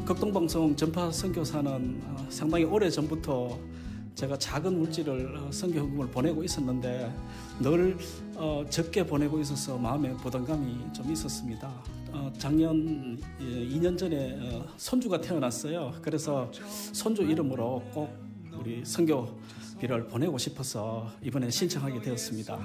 극동방송 전파 선교사는 상당히 오래전부터 제가 작은 물질을 선교 헌금을 보내고 있었는데 늘 적게 보내고 있어서 마음에 부담감이 좀 있었습니다. 작년 2년 전에 손주가 태어났어요. 그래서 손주 이름으로 꼭 우리 선교비를 보내고 싶어서 이번에 신청하게 되었습니다.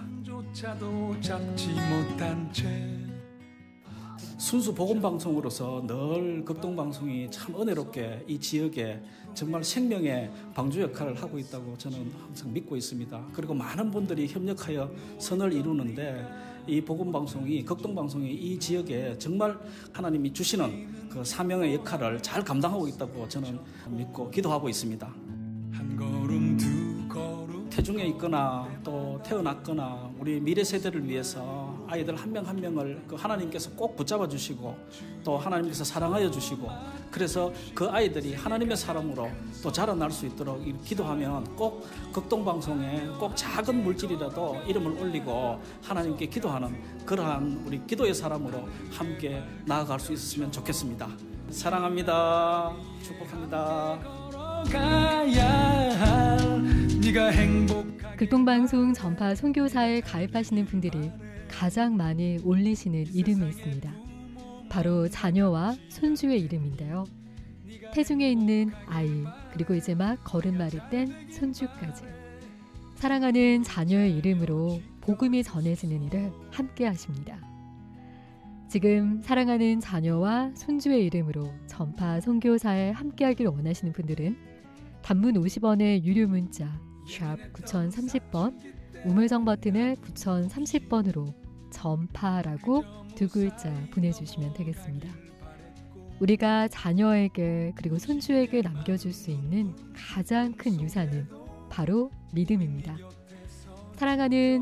순수 복음방송으로서 늘 극동방송이 참 은혜롭게 이 지역에 정말 생명의 방주 역할을 하고 있다고 저는 항상 믿고 있습니다. 그리고 많은 분들이 협력하여 선을 이루는데 이 복음방송이, 극동방송이 이 지역에 정말 하나님이 주시는 그 사명의 역할을 잘 감당하고 있다고 저는 믿고 기도하고 있습니다. 한 걸음 두 걸음 태중에 있거나 또 태어났거나 우리 미래 세대를 위해서 아이들 한 명 한 명을 그 하나님께서 꼭 붙잡아 주시고 또 하나님께서 사랑하여 주시고 그래서 그 아이들이 하나님의 사람으로 또 자라날 수 있도록 기도하면 꼭 극동방송에 꼭 작은 물질이라도 이름을 올리고 하나님께 기도하는 그러한 우리 기도의 사람으로 함께 나아갈 수 있었으면 좋겠습니다. 사랑합니다. 축복합니다. 극동방송 전파 선교사에 가입하시는 분들이 가장 많이 올리시는 이름이 있습니다. 바로 자녀와 손주의 이름인데요. 태중에 있는 아이, 그리고 이제 막 걸음마를 뗀 손주까지 사랑하는 자녀의 이름으로 복음이 전해지는 일을 함께 하십니다. 지금 사랑하는 자녀와 손주의 이름으로 전파 선교사에 함께하기를 원하시는 분들은 단문 50원의 유료 문자 샵 9030번, 우물정 버튼을 9030번으로 전파라고 두 글자 보내주시면 되겠습니다. 우리가 자녀에게 그리고 손주에게 남겨줄 수 있는 가장 큰 유산은 바로 믿음입니다. 사랑하는